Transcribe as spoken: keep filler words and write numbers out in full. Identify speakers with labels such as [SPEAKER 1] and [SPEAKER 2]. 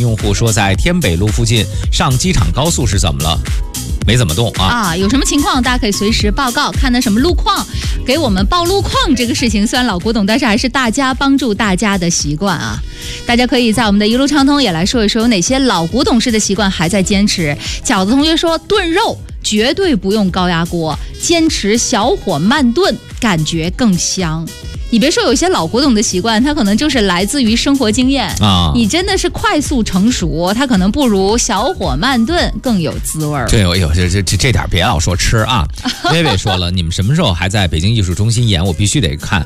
[SPEAKER 1] 用户说，在天北路附近上机场高速是怎么了？没怎么动啊
[SPEAKER 2] 啊！有什么情况，大家可以随时报告，看的什么路况，给我们报路况。这个事情虽然老古董，但是还是大家帮助大家的习惯啊。大家可以在我们的一路畅通也来说一说，有哪些老古董式的习惯还在坚持。饺子同学说，炖肉绝对不用高压锅，坚持小火慢炖，感觉更香。你别说，有些老古董的习惯，它可能就是来自于生活经验啊。你真的是快速成熟，它可能不如小火慢炖更有滋味。
[SPEAKER 1] 对，有有这这这这点别老说吃啊。薇薇说了，你们什么时候还在北京艺术中心演？我必须得看。